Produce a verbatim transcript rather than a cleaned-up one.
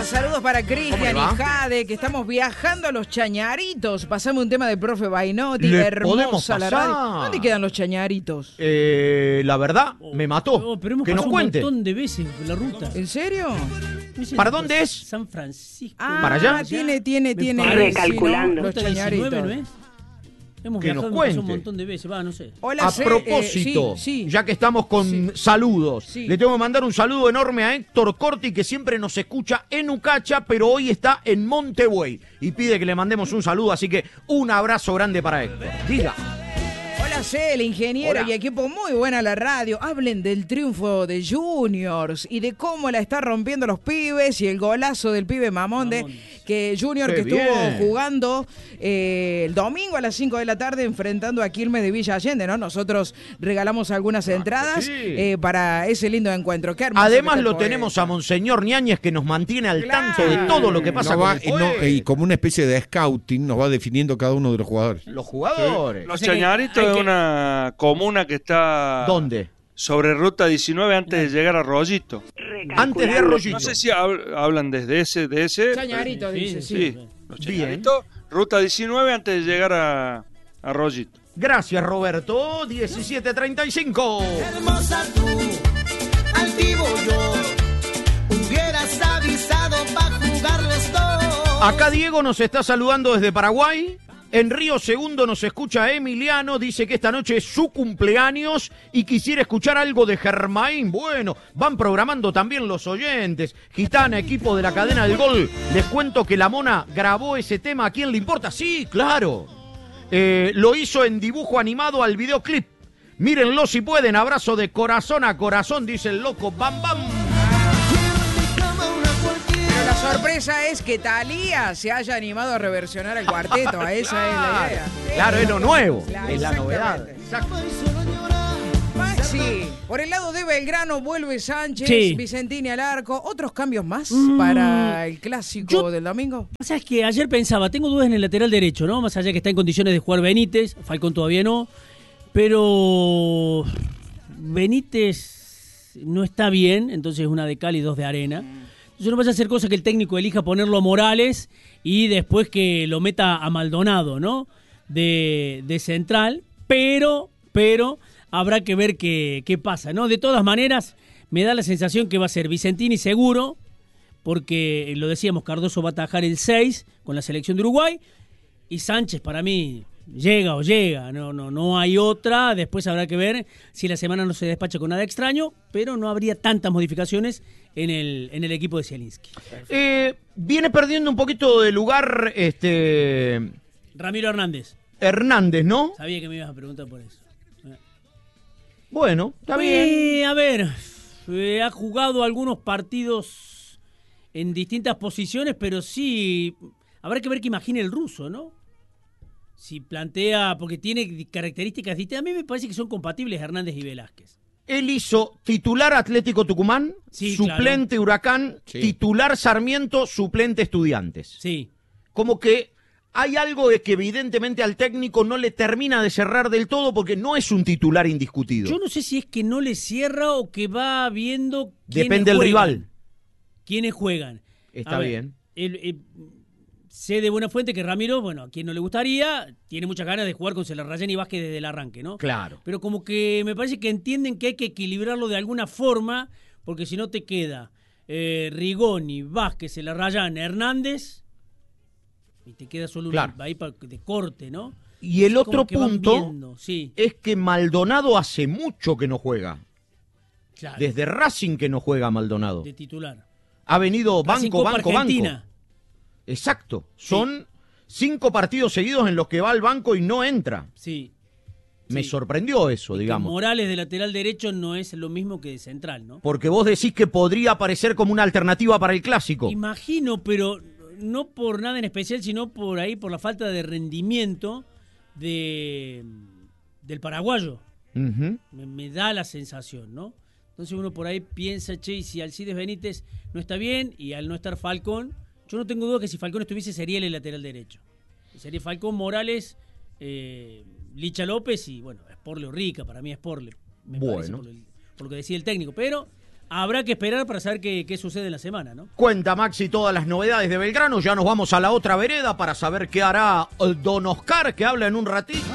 Hola, saludos para Cristian y Jade, que estamos viajando a los Chañaritos. Pasame un tema del profe Bainotti, Le hermosa la pasar. radio. ¿Dónde quedan los Chañaritos? Eh, la verdad, me mató. Oh, pero hemos que nos pasado cuente. un montón de veces la ruta. ¿En serio? ¿Para dónde es? San Francisco. Ah, ¿Para allá? tiene, tiene, Me tiene. parece. Recalculando. sí, ¿no? Los Ruta diecinueve, Chañaritos. ¿no es? Hemos Que nos viajado cuente. un montón de veces, va, no sé. Hola, A C- propósito, eh, sí, sí. ya que estamos con Sí. saludos, Sí. le tengo que mandar un saludo enorme a Héctor Corti, que siempre nos escucha en Ucacha, pero hoy está en Montebuey y pide que le mandemos un saludo, así que un abrazo grande para Héctor. Diga. Hola, C, el ingeniero Hola. y equipo, muy buena la radio. Hablen del triunfo de Juniors y de cómo la está rompiendo los pibes y el golazo del pibe Mamón de Mamón. que Junior Qué que estuvo bien. jugando eh, el domingo a las cinco de la tarde enfrentando a Quilmes de Villa Allende, ¿no? Nosotros regalamos algunas entradas sí. eh, para ese lindo encuentro. Qué hermoso Además que está lo el poeta. tenemos a Monseñor Ñáñez, que nos mantiene al Claro. tanto de todo lo que pasa Nos con va- el y, no- juez. y como una especie de scouting nos va definiendo cada uno de los jugadores. Los jugadores. Los O sea que Chañaritos hay es que- una comuna que está ¿Dónde? sobre ruta diecinueve antes de llegar a Arroyito. Antes de Arroyito. No sé si hab- hablan desde ese, de ese. Chañarito, dice, sí. Sí, los Bien. Chañaritos. Ruta diecinueve antes de llegar a a Arroyito. Gracias, Roberto. diecisiete treinta y cinco. Hermosa tú, altivo yo, hubieras avisado para jugar los dos. Acá Diego nos está saludando desde Paraguay. En Río Segundo nos escucha Emiliano, dice que esta noche es su cumpleaños y quisiera escuchar algo de Germain. Bueno, van programando también los oyentes. Gitana, equipo de la cadena del gol, les cuento que la Mona grabó ese tema. ¿A quién le importa? Sí, claro. Eh, lo hizo en dibujo animado al videoclip. Mírenlo si pueden. Abrazo de corazón a corazón, dice el loco Bam Bam. Pero la sorpresa es que Thalía se haya animado a reversionar el cuarteto. Esa es la idea. Claro, es lo nuevo, Claro, es la novedad. exactamente. Exacto. Maxi, por el lado de Belgrano vuelve Sánchez, Sí. Vicentini al arco. ¿Otros cambios más Mm, para el clásico yo- del domingo? ¿Sabes que ayer pensaba, tengo dudas en el lateral derecho, ¿no? Más allá que está en condiciones de jugar Benítez, Falcón todavía no, pero Benítez no está bien, entonces una de cal y dos de arena. Entonces no vaya a hacer cosa que el técnico elija ponerlo a Morales y después que lo meta a Maldonado, ¿no? De, de central, pero, pero habrá que ver qué, qué pasa, ¿no? De todas maneras, me da la sensación que va a ser Vicentini seguro, porque lo decíamos, Cardoso va a atajar el seis con la selección de Uruguay, y Sánchez para mí llega o llega, no, no, no hay otra. Después habrá que ver si la semana no se despacha con nada extraño, pero no habría tantas modificaciones en el, en el equipo de Zielinski. Eh, viene perdiendo un poquito de lugar este Ramiro Hernández, Hernández, ¿no? sabía que me ibas a preguntar por eso. Bueno, está bien. Eh, a ver, eh, ha jugado algunos partidos en distintas posiciones, pero sí, habrá que ver qué imagina el ruso, ¿no? Si plantea, porque tiene características distintas, a mí me parece que son compatibles Hernández y Velázquez. Él hizo titular Atlético Tucumán, Sí, suplente Huracán, Sí. titular Sarmiento, suplente Estudiantes. Sí, Como que hay algo de que evidentemente al técnico no le termina de cerrar del todo porque no es un titular indiscutido. yo no sé si es que no le cierra o que va viendo quiénes Depende del juegan, rival. quiénes juegan. Está A ver, bien. el- el- sé de buena fuente que Ramiro, bueno, a quien no le gustaría, tiene muchas ganas de jugar con Celarrayán y Vázquez desde el arranque, ¿no? Claro. Pero como que me parece que entienden que hay que equilibrarlo de alguna forma, porque si no te queda eh, Rigoni, Vázquez, Celarrayán, Hernández, y te queda solo Claro. un ahí pa- de corte, ¿no? Y el Como otro que van punto viendo, sí, es que Maldonado hace mucho que no juega. claro, Desde Racing que no juega Maldonado. de titular. Ha venido Racing banco, Copa banco, Argentina. banco. Exacto. Son cinco partidos seguidos en los que va al banco y no entra. Sí. Me Sí. sorprendió eso, Que digamos. Morales de lateral derecho no es lo mismo que de central, ¿no? Porque vos decís que podría aparecer como una alternativa para el clásico. Imagino, pero no por nada en especial, sino por ahí, por la falta de rendimiento de del paraguayo. Ujú. Me, me da la sensación, ¿no? Entonces uno por ahí piensa, che, y si Alcides Benítez no está bien y al no estar Falcón, yo no tengo duda que si Falcón estuviese sería el lateral derecho. Sería Falcón, Morales, eh, Licha López y, bueno, Sporle o Rica, para mí Sporle. Me Bueno. parece, por, el- por lo que decía el técnico. Pero habrá que esperar para saber qué, qué sucede en la semana, ¿no? Cuenta Maxi todas las novedades de Belgrano, ya nos vamos a la otra vereda para saber qué hará Don Oscar, que habla en un ratito.